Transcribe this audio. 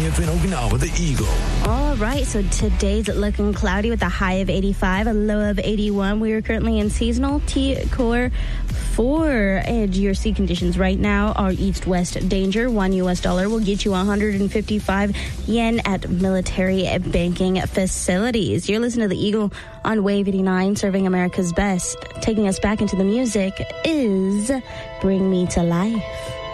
Inget van Okinawa, the Eagle. All right, so today's looking cloudy with a high of 85, a low of 81. We are currently in seasonal T-Core 4. And your sea conditions right now are east-west danger. $1 will get you 155 yen at military banking facilities. You're listening to the Eagle on Wave 89, serving America's best. Taking us back into the music is Bring Me to Life.